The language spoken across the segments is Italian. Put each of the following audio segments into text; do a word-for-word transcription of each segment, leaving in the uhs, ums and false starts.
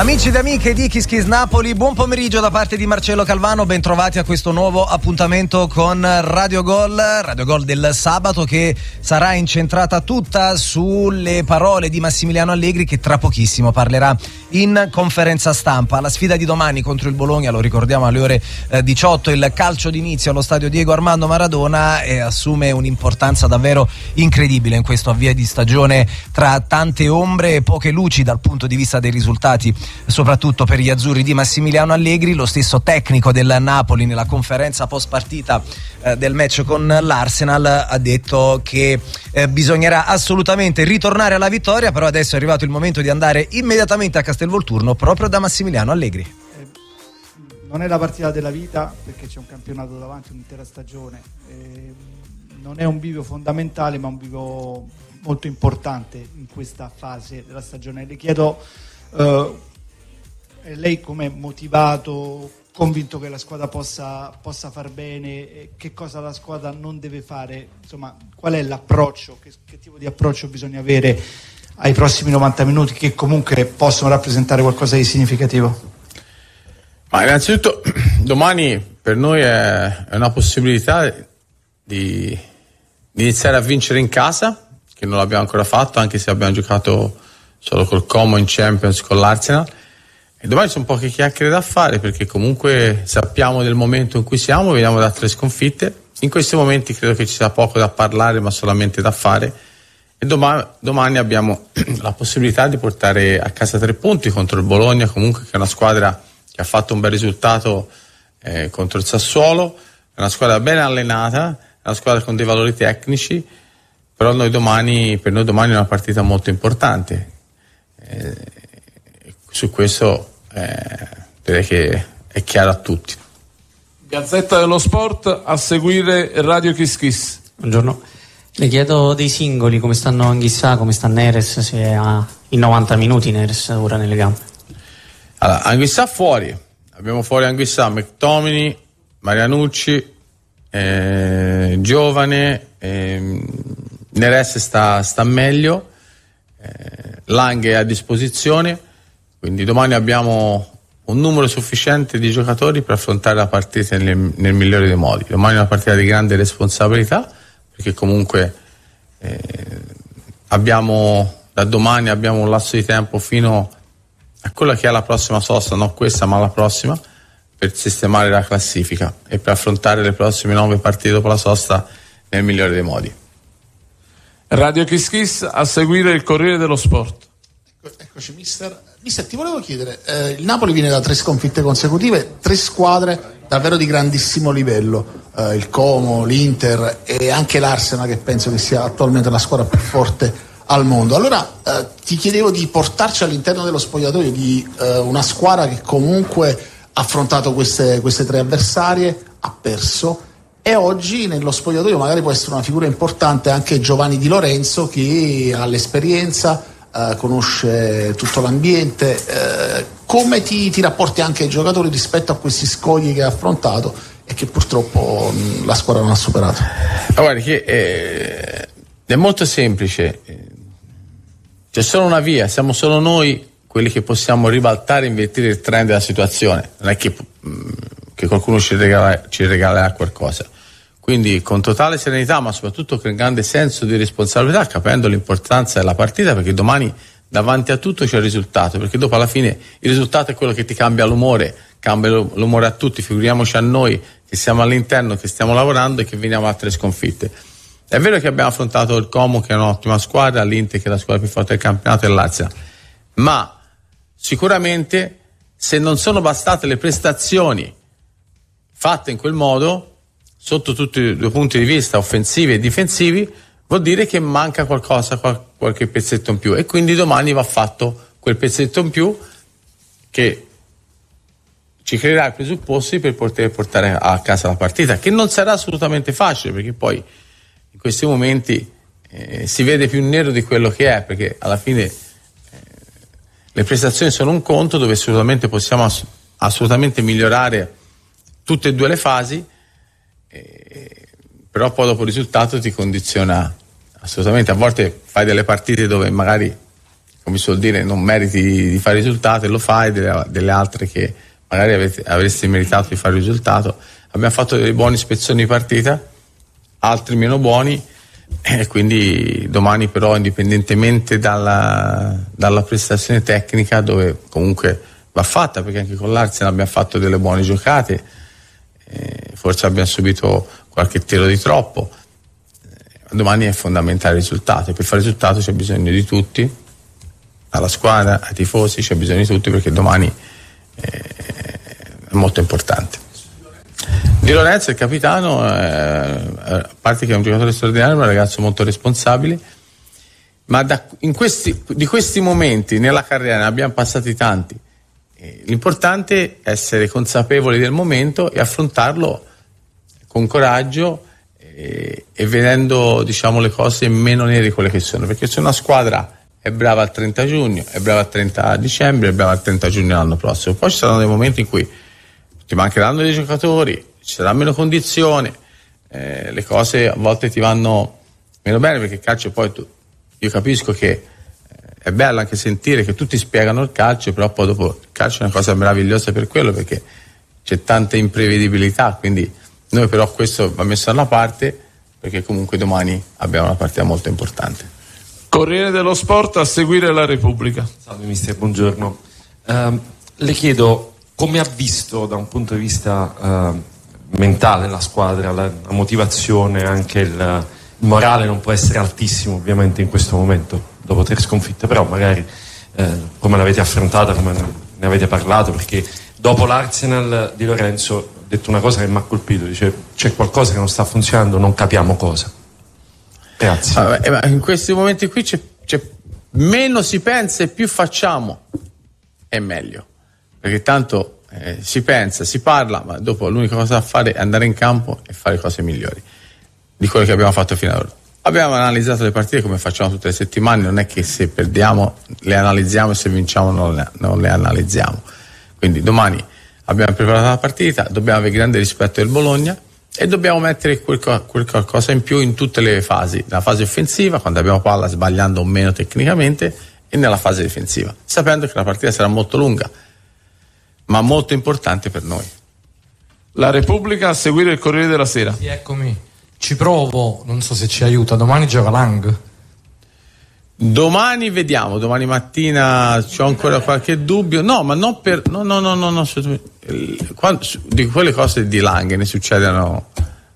Amici ed amiche di Kiss Kiss Napoli, buon pomeriggio da parte di Marcello Calvano, ben trovati a questo nuovo appuntamento con Radio Gol, Radio Gol del sabato, che sarà incentrata tutta sulle parole di Massimiliano Allegri, che tra pochissimo parlerà in conferenza stampa. La sfida di domani contro il Bologna, lo ricordiamo, alle ore eh, diciotto, il calcio d'inizio allo stadio Diego Armando Maradona, e assume un'importanza davvero incredibile in questo avvio di stagione, tra tante ombre e poche luci dal punto di vista dei risultati, soprattutto per gli azzurri di Massimiliano Allegri. Lo stesso tecnico del Napoli nella conferenza post partita eh, del match con l'Arsenal ha detto che eh, bisognerà assolutamente ritornare alla vittoria, però adesso è arrivato il momento di andare immediatamente a Castelvolturno proprio da Massimiliano Allegri. Eh, non è la partita della vita, perché c'è un campionato davanti, un'intera stagione, eh, non è un bivio fondamentale ma un bivio molto importante in questa fase della stagione. Le chiedo eh, lei com'è motivato, convinto che la squadra possa, possa far bene, che cosa la squadra non deve fare, insomma qual è l'approccio, che, che tipo di approccio bisogna avere ai prossimi novanta minuti, che comunque possono rappresentare qualcosa di significativo? Ma innanzitutto domani per noi è, è una possibilità di, di iniziare a vincere in casa, che non l'abbiamo ancora fatto, anche se abbiamo giocato solo col Como in Champions con l'Arsenal. E domani sono poche chiacchiere da fare, perché comunque sappiamo del momento in cui siamo, veniamo da tre sconfitte. In questi momenti credo che ci sia poco da parlare, ma solamente da fare. E domani, domani abbiamo la possibilità di portare a casa tre punti contro il Bologna, comunque, che è una squadra che ha fatto un bel risultato eh, contro il Sassuolo, è una squadra ben allenata, è una squadra con dei valori tecnici, però noi domani, per noi domani è una partita molto importante. Eh, su questo eh, direi che è chiaro a tutti. Gazzetta dello Sport, a seguire Radio Kiss Kiss. Buongiorno, le chiedo dei singoli, come stanno Anghissà, come sta Neres, se ha i novanta minuti Neres ora nelle gambe. Allora, Anghissà fuori, abbiamo fuori Anghissà, McTominay, Marianucci, eh, giovane, eh, Neres sta, sta meglio, eh, Lang è a disposizione, quindi domani abbiamo un numero sufficiente di giocatori per affrontare la partita nel, nel migliore dei modi. Domani è una partita di grande responsabilità, perché comunque eh, abbiamo da domani abbiamo un lasso di tempo fino a quella che è la prossima sosta, non questa ma la prossima, per sistemare la classifica e per affrontare le prossime nove partite dopo la sosta nel migliore dei modi. Radio Kiss Kiss, a seguire il Corriere dello Sport. Ecco, eccoci mister. Mister, ti volevo chiedere, eh, il Napoli viene da tre sconfitte consecutive, tre squadre davvero di grandissimo livello, eh, il Como, l'Inter e anche l'Arsenal, che penso che sia attualmente la squadra più forte al mondo. Allora eh, ti chiedevo di portarci all'interno dello spogliatoio di eh, una squadra che comunque ha affrontato queste, queste tre avversarie, ha perso, e oggi nello spogliatoio magari può essere una figura importante anche Giovanni Di Lorenzo, che ha l'esperienza, Uh, conosce tutto l'ambiente. Uh, come ti, ti rapporti anche ai giocatori rispetto a questi scogli che ha affrontato e che purtroppo mh, la squadra non ha superato? Guarda che eh, è molto semplice, c'è solo una via, siamo solo noi quelli che possiamo ribaltare e invertire il trend della situazione, non è che, mh, che qualcuno ci, regala, ci regalerà qualcosa. Quindi con totale serenità, ma soprattutto con grande senso di responsabilità, capendo l'importanza della partita, perché domani davanti a tutto c'è il risultato, perché dopo alla fine il risultato è quello che ti cambia l'umore, cambia l'umore a tutti, figuriamoci a noi che siamo all'interno, che stiamo lavorando e che veniamo a tre sconfitte. È vero che abbiamo affrontato il Como, che è un'ottima squadra, l'Inter, che è la squadra più forte del campionato, e l'Arsenal, ma sicuramente se non sono bastate le prestazioni fatte in quel modo, sotto tutti i due punti di vista, offensivi e difensivi, vuol dire che manca qualcosa, qualche pezzetto in più, e quindi domani va fatto quel pezzetto in più che ci creerà i presupposti per poter portare a casa la partita, che non sarà assolutamente facile, perché poi in questi momenti eh, si vede più nero di quello che è, perché alla fine eh, le prestazioni sono un conto dove assolutamente possiamo ass- assolutamente migliorare tutte e due le fasi. Eh, però poi dopo il risultato ti condiziona assolutamente. A volte fai delle partite dove magari come si suol dire, non meriti di fare risultato e lo fai, delle, delle altre che magari avete, avresti meritato di fare risultato. Abbiamo fatto dei buoni spezzoni di partita, altri meno buoni, e quindi domani però, indipendentemente dalla, dalla prestazione tecnica, dove comunque va fatta, perché anche con l'Arsenal abbiamo fatto delle buone giocate, eh, forse abbiamo subito qualche tiro di troppo, eh, domani è fondamentale il risultato, e per fare il risultato c'è bisogno di tutti, alla squadra, ai tifosi, c'è bisogno di tutti, perché domani eh, è molto importante. Di Lorenzo, il capitano, eh, a parte che è un giocatore straordinario, è un ragazzo molto responsabile, ma da, in questi, di questi momenti nella carriera ne abbiamo passati tanti. Eh, l'importante è essere consapevoli del momento e affrontarlo con coraggio, eh, e vedendo, diciamo, le cose meno nere di quelle che sono, perché se una squadra è brava al trenta giugno, è brava al trenta dicembre, è brava al trenta giugno l'anno prossimo, poi ci saranno dei momenti in cui ti mancheranno dei giocatori, ci sarà meno condizione, eh, le cose a volte ti vanno meno bene, perché il calcio poi tu, io capisco che eh, è bello anche sentire che tutti spiegano il calcio, però poi dopo il calcio è una cosa meravigliosa per quello, perché c'è tanta imprevedibilità, quindi noi però questo va messo da una parte, perché comunque domani abbiamo una partita molto importante. Corriere dello Sport, a seguire la Repubblica. Salve mister, buongiorno. Uh, le chiedo come ha visto da un punto di vista uh, mentale la squadra, la, la motivazione, anche il, il morale non può essere altissimo ovviamente in questo momento dopo tre sconfitte, però magari eh, come l'avete affrontata, come ne avete parlato, perché dopo l'Arsenal di Lorenzo ha detto una cosa che mi ha colpito, dice c'è qualcosa che non sta funzionando, non capiamo cosa. Grazie. Ah, ma in questi momenti qui c'è, c'è meno si pensa e più facciamo, è meglio, perché tanto Eh, si pensa, si parla, ma dopo l'unica cosa da fare è andare in campo e fare cose migliori di quello che abbiamo fatto fino ad ora. Abbiamo analizzato le partite come facciamo tutte le settimane, non è che se perdiamo le analizziamo e se vinciamo non le, non le analizziamo. Quindi domani abbiamo preparato la partita, dobbiamo avere grande rispetto del Bologna e dobbiamo mettere quel, quel qualcosa in più in tutte le fasi, nella fase offensiva, quando abbiamo palla sbagliando o meno tecnicamente, e nella fase difensiva, sapendo che la partita sarà molto lunga, ma molto importante per noi. La Repubblica, a seguire il Corriere della Sera. Sì, eccomi. Ci provo, non so se ci aiuta. Domani gioca Lang. Domani vediamo, domani mattina c'ho ancora qualche dubbio. No, ma non per. No, no, no, no, no. Quando, di quelle cose di Lang ne succedono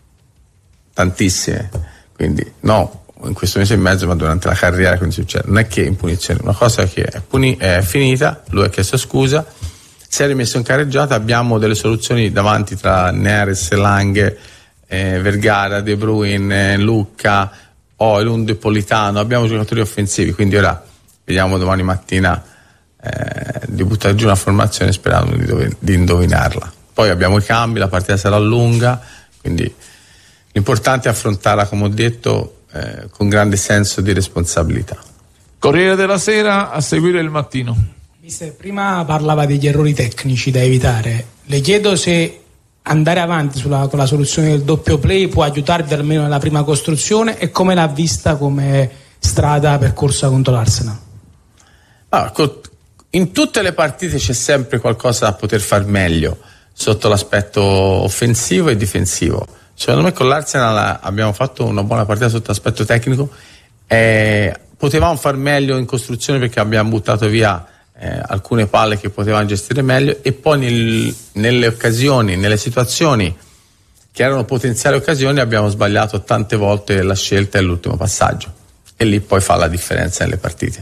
tantissime. Quindi, no, in questo mese e mezzo, ma durante la carriera, quindi succede. Non è che in punizione, una cosa che è, puni, è finita, lui ha chiesto scusa. Si è rimesso in carreggiata, abbiamo delle soluzioni davanti tra Neres, Lang, eh, Vergara, De Bruyne, Lucca, Højlund, Politano, abbiamo giocatori offensivi, quindi ora vediamo domani mattina eh, di buttare giù una formazione sperando di, dove, di indovinarla. Poi abbiamo i cambi, la partita sarà lunga, quindi l'importante è affrontarla, come ho detto, eh, con grande senso di responsabilità. Corriere della Sera, a seguire il Mattino. Mister, prima parlava degli errori tecnici da evitare. Le chiedo se andare avanti sulla, con la soluzione del doppio play può aiutarvi almeno nella prima costruzione, e come l'ha vista come strada percorsa contro l'Arsenal? Ah, in tutte le partite c'è sempre qualcosa da poter far meglio sotto l'aspetto offensivo e difensivo. Secondo me con l'Arsenal abbiamo fatto una buona partita sotto l'aspetto tecnico, eh, potevamo far meglio in costruzione perché abbiamo buttato via Eh, alcune palle che potevano gestire meglio, e poi nel, nelle occasioni, nelle situazioni che erano potenziali occasioni, abbiamo sbagliato tante volte la scelta e l'ultimo passaggio, e lì poi fa la differenza nelle partite.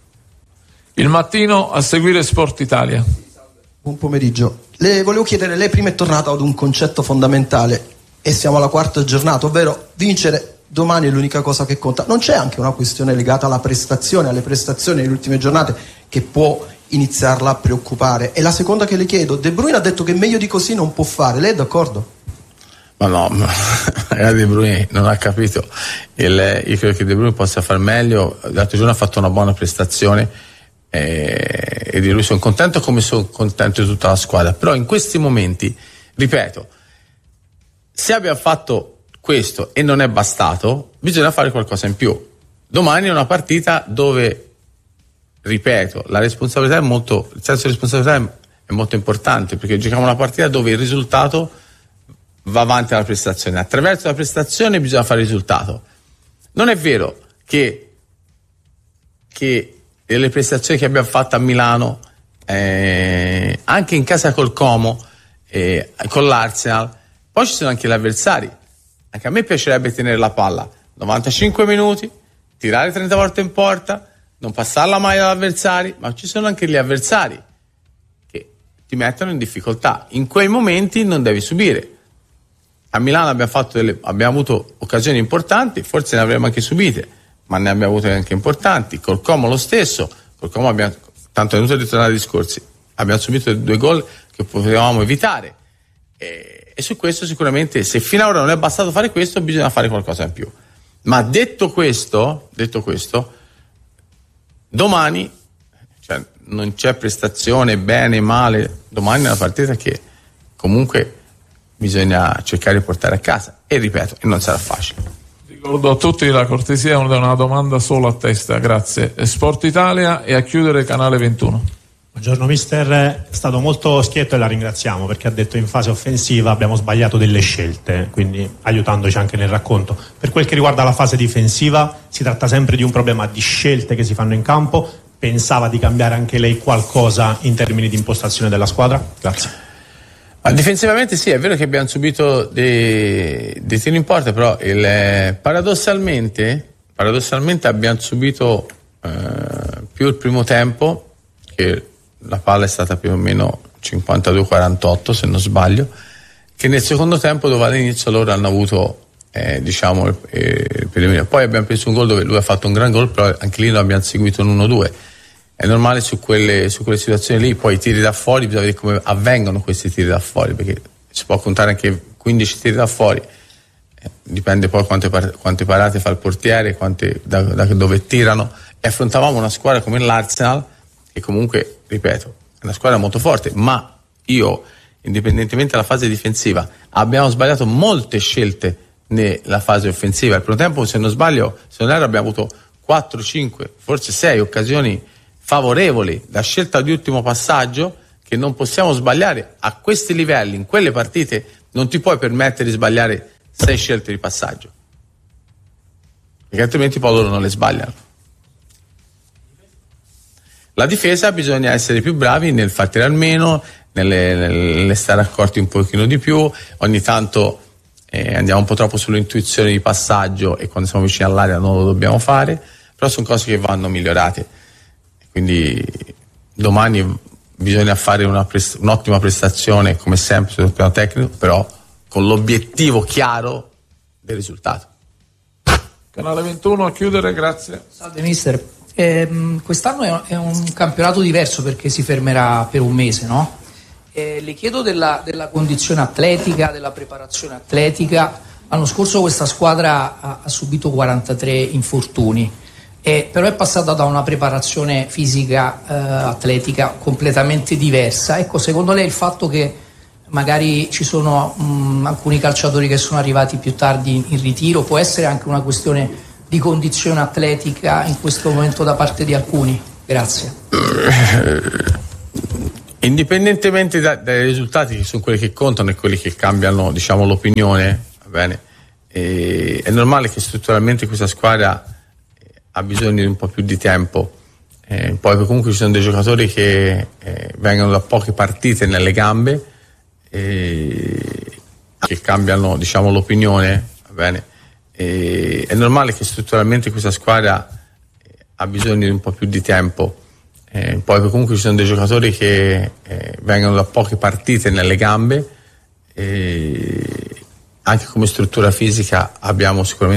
Il Mattino, a seguire Sport Italia. Buon pomeriggio. Le volevo chiedere, lei prima è tornato ad un concetto fondamentale e siamo alla quarta giornata, ovvero vincere domani è l'unica cosa che conta. Non c'è anche una questione legata alla prestazione, alle prestazioni nelle ultime giornate, che può iniziarla a preoccupare? E la seconda che le chiedo, De Bruyne ha detto che meglio di così non può fare, lei è d'accordo? Ma no, ma De Bruyne non ha capito. Il, io credo che De Bruyne possa far meglio. L'altro giorno ha fatto una buona prestazione, eh, e di lui sono contento, come sono contento di tutta la squadra. Però in questi momenti, ripeto, se abbiamo fatto questo e non è bastato, bisogna fare qualcosa in più. Domani è una partita dove ripeto, la responsabilità è molto, il senso di responsabilità è molto importante, perché giochiamo una partita dove il risultato va avanti alla prestazione, attraverso la prestazione bisogna fare il risultato. Non è vero che, che le prestazioni che abbiamo fatto a Milano, eh, anche in casa col Como, eh, con l'Arsenal, poi ci sono anche gli avversari. Anche a me piacerebbe tenere la palla novantacinque minuti, tirare trenta volte in porta, non passarla mai agli avversari, ma ci sono anche gli avversari che ti mettono in difficoltà. In quei momenti non devi subire. A Milano abbiamo, fatto delle, abbiamo avuto occasioni importanti, forse ne avremmo anche subite, ma ne abbiamo avute anche importanti. Col Como lo stesso, col Como abbiamo, tanto è venuto a ritornare ai discorsi, abbiamo subito due gol che potevamo evitare, e, e su questo sicuramente, se fino ad ora non è bastato fare questo, bisogna fare qualcosa in più. Ma detto questo, detto questo, domani, cioè, non c'è prestazione bene, male, domani è una partita che comunque bisogna cercare di portare a casa, e ripeto, non sarà facile. Ricordo a tutti la cortesia, una domanda solo a testa, grazie. Sport Italia, e a chiudere Canale ventuno. Buongiorno mister, è stato molto schietto e la ringraziamo, perché ha detto in fase offensiva abbiamo sbagliato delle scelte, quindi aiutandoci anche nel racconto. Per quel che riguarda la fase difensiva, si tratta sempre di un problema di scelte che si fanno in campo. Pensava di cambiare anche lei qualcosa in termini di impostazione della squadra? Grazie. Ma difensivamente sì, è vero che abbiamo subito dei, dei tiri in porta, però il, paradossalmente, paradossalmente abbiamo subito eh, più il primo tempo, che la palla è stata più o meno cinquantadue quarantotto se non sbaglio, che nel secondo tempo, dove all'inizio loro hanno avuto eh, diciamo il, il preliminare. Poi abbiamo preso un gol dove lui ha fatto un gran gol, però anche lì lo abbiamo seguito un uno due. È normale su quelle, su quelle situazioni lì. Poi i tiri da fuori, bisogna vedere come avvengono questi tiri da fuori, perché si può contare anche quindici tiri da fuori, eh, dipende poi quante, par- quante parate fa il portiere, quante, da, da dove tirano. E affrontavamo una squadra come l'Arsenal, che comunque, ripeto, è una squadra molto forte, ma io, indipendentemente dalla fase difensiva, abbiamo sbagliato molte scelte nella fase offensiva. Il primo tempo, se non sbaglio, se non erro, abbiamo avuto quattro, cinque, forse sei occasioni favorevoli da scelta di ultimo passaggio, che non possiamo sbagliare a questi livelli, in quelle partite non ti puoi permettere di sbagliare sei scelte di passaggio, perché altrimenti poi loro non le sbagliano. La difesa bisogna essere più bravi nel far tirare meno, nelle, nelle stare accorti un pochino di più, ogni tanto eh, andiamo un po' troppo sull'intuizione di passaggio e quando siamo vicini all'area non lo dobbiamo fare, però sono cose che vanno migliorate. Quindi domani bisogna fare una prest- un'ottima prestazione, come sempre sul piano tecnico, però con l'obiettivo chiaro del risultato. Canale ventuno a chiudere, grazie. Salve mister, eh, quest'anno è, è un campionato diverso perché si fermerà per un mese, no? Eh, le chiedo della, della condizione atletica, della preparazione atletica. L'anno scorso questa squadra ha, ha subito quarantatré infortuni. Eh, però è passata da una preparazione fisica eh, atletica completamente diversa. Ecco, secondo lei il fatto che magari ci sono mh, alcuni calciatori che sono arrivati più tardi in, in ritiro può essere anche una questione di condizione atletica in questo momento da parte di alcuni? Grazie. Indipendentemente da, dai risultati, che sono quelli che contano e quelli che cambiano, diciamo, l'opinione, va bene? E, è normale che strutturalmente questa squadra ha bisogno di un po' più di tempo, eh, poi comunque ci sono dei giocatori che eh, vengono da poche partite nelle gambe, eh, che cambiano, diciamo, l'opinione, va bene? E, è normale che strutturalmente questa squadra eh, ha bisogno di un po' più di tempo, eh, poi comunque ci sono dei giocatori che eh, vengono da poche partite nelle gambe, eh, anche come struttura fisica abbiamo sicuramente